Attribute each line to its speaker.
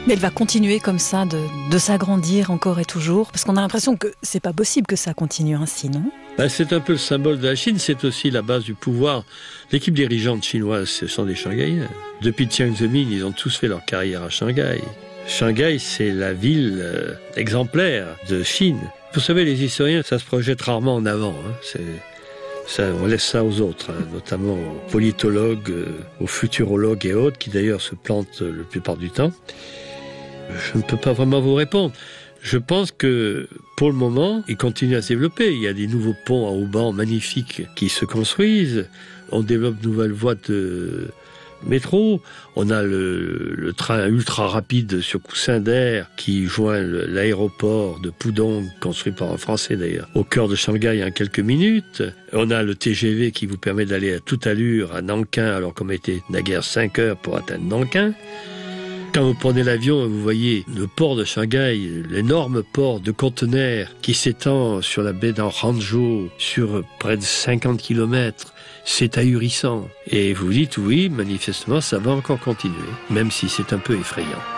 Speaker 1: Mais elle va continuer comme ça de s'agrandir encore et toujours, parce qu'on a l'impression que c'est pas possible que ça continue ainsi, non ?
Speaker 2: C'est un peu le symbole de la Chine, c'est aussi la base du pouvoir. L'équipe dirigeante chinoise, ce sont des Shanghaïens. Depuis Jiang Zemin, ils ont tous fait leur carrière à Shanghai. Shanghai, c'est la ville exemplaire de Chine. Vous savez, les historiens, ça se projette rarement en avant. Ça, on laisse ça aux autres, notamment aux politologues, aux futurologues et autres, qui d'ailleurs se plantent la plupart du temps. Je ne peux pas vraiment vous répondre. Je pense que, pour le moment, il continue à se développer. Il y a des nouveaux ponts à haubans magnifiques qui se construisent. On développe de nouvelles voies de métro. On a le train ultra rapide sur coussin d'air qui joint l'aéroport de Pudong, construit par un Français d'ailleurs, au cœur de Shanghai en quelques minutes. On a le TGV qui vous permet d'aller à toute allure à Nankin, alors qu'on mettait naguère 5 heures pour atteindre Nankin. Quand vous prenez l'avion, vous voyez le port de Shanghai, l'énorme port de conteneurs qui s'étend sur la baie d'Hangzhou sur près de 50 km. C'est ahurissant. Et vous dites, oui, manifestement, ça va encore continuer, même si c'est un peu effrayant.